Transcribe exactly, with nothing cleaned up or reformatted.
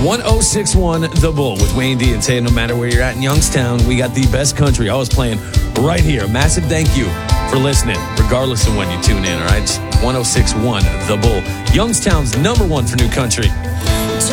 one oh six point one The Bull with Wayne D and Tay. No matter where you're at in Youngstown, we got the best country always playing right here. Massive thank you for listening, regardless of when you tune in, all right? one oh six point one The Bull, Youngstown's number one for new country.